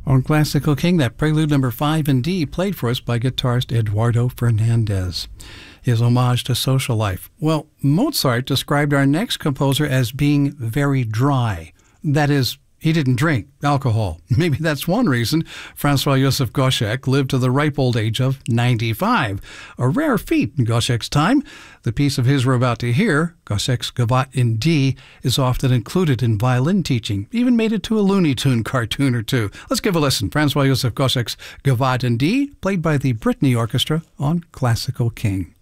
On Classical King, that prelude number 5 in D, played for us by guitarist Eduardo Fernandez. His homage to social life. Well, Mozart described our next composer as being very dry. That is, he didn't drink alcohol. Maybe that's one reason Francois-Joseph Gottschalk lived to the ripe old age of 95. A rare feat in Gottschalk's time. The piece of his we're about to hear, Gottschalk's Gavotte in D, is often included in violin teaching. Even made it to a Looney Tune cartoon or two. Let's give a listen. Francois-Joseph Gottschalk's Gavotte in D, played by the Brittany Orchestra on Classical King.